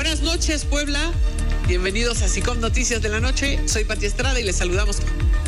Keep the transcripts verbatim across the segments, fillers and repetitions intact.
Buenas noches, Puebla. Bienvenidos a SICOM Noticias de la Noche. Soy Pati Estrada y les saludamos.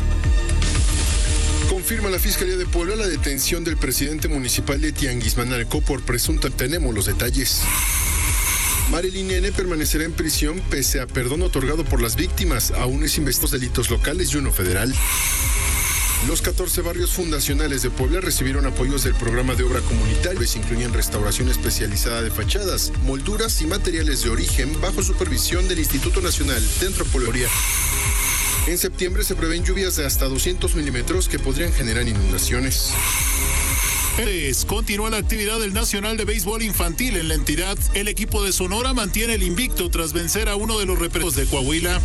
Confirma la Fiscalía de Puebla la detención del presidente municipal de Tianguismanalco por presunta. Tenemos los detalles. Marilyn N. permanecerá en prisión pese a perdón otorgado por las víctimas. Aún es investigado delitos locales y uno federal. Los catorce barrios fundacionales de Puebla recibieron apoyos del programa de obra comunitaria. Incluían restauración especializada de fachadas, molduras y materiales de origen bajo supervisión del Instituto Nacional de Antropología. En septiembre se prevén lluvias de hasta doscientos milímetros que podrían generar inundaciones. Continúa la actividad del Nacional de Béisbol Infantil en la entidad. El equipo de Sonora mantiene el invicto tras vencer a uno de los representantes de Coahuila.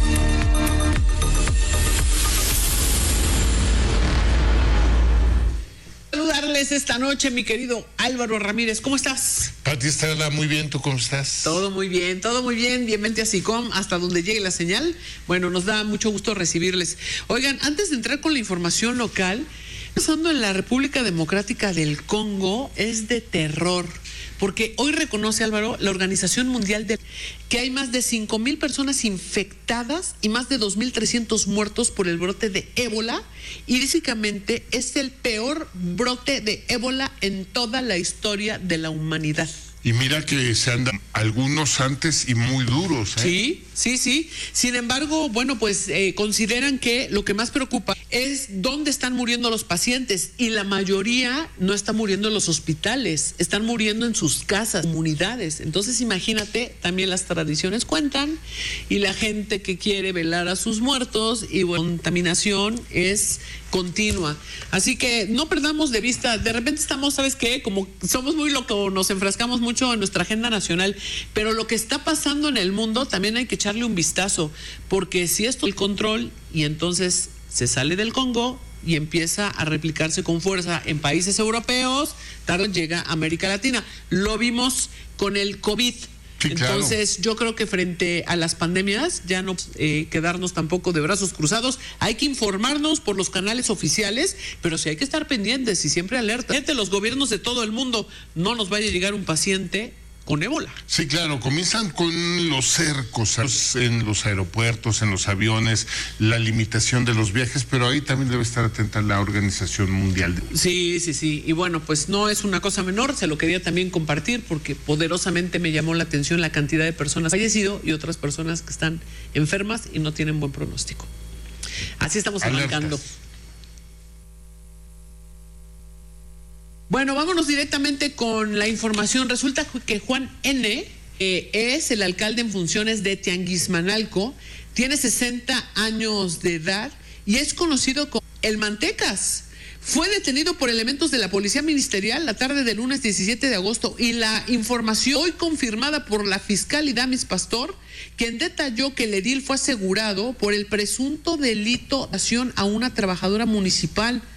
Saludarles esta noche, mi querido Álvaro Ramírez. ¿Cómo estás? Pati Estrada, muy bien. ¿Tú cómo estás? Todo muy bien, todo muy bien. Bienvenido a SICOM, hasta donde llegue la señal. Bueno, nos da mucho gusto recibirles. Oigan, antes de entrar con la información local, pasando en la República Democrática del Congo es de terror, porque hoy reconoce, Álvaro, la Organización Mundial de que hay más de cinco mil personas infectadas y más de dos mil trescientos muertos por el brote de ébola, y básicamente es el peor brote de ébola en toda la historia de la humanidad. Y mira que se andan algunos antes y muy duros, ¿eh? Sí, sí, sí. Sin embargo, bueno, pues eh, consideran que lo que más preocupa es dónde están muriendo los pacientes, y la mayoría no está muriendo en los hospitales, están muriendo en sus casas, comunidades. Entonces imagínate, también las tradiciones cuentan, y la gente que quiere velar a sus muertos, y bueno, la contaminación es continua. Así que no perdamos de vista, de repente estamos, ¿sabes qué? Como somos muy locos, nos enfrascamos mucho en nuestra agenda nacional, pero lo que está pasando en el mundo también hay que echarle un vistazo, porque si esto es el control y entonces se sale del Congo y empieza a replicarse con fuerza en países europeos, tarde llega a América Latina. Lo vimos con el COVID. Sí, entonces, claro, yo creo que frente a las pandemias ya no eh, quedarnos tampoco de brazos cruzados. Hay que informarnos por los canales oficiales, pero sí hay que estar pendientes y siempre alerta. Gente, los gobiernos de todo el mundo, no nos vaya a llegar un paciente con ébola. Sí, claro, comienzan con los cercos en los aeropuertos, en los aviones, la limitación de los viajes, pero ahí también debe estar atenta la Organización Mundial. Sí, sí, sí, y bueno, pues no es una cosa menor, se lo quería también compartir porque poderosamente me llamó la atención la cantidad de personas fallecidas y otras personas que están enfermas y no tienen buen pronóstico. Así estamos arrancando. Alertas. Bueno, vámonos directamente con la información. Resulta que Juan N. Eh, es el alcalde en funciones de Tianguismanalco, tiene sesenta años de edad y es conocido como el Mantecas. Fue detenido por elementos de la Policía Ministerial la tarde del lunes diecisiete de agosto, y la información hoy confirmada por la fiscal Idamis Pastor, quien detalló que el edil fue asegurado por el presunto delito de acción a una trabajadora municipal.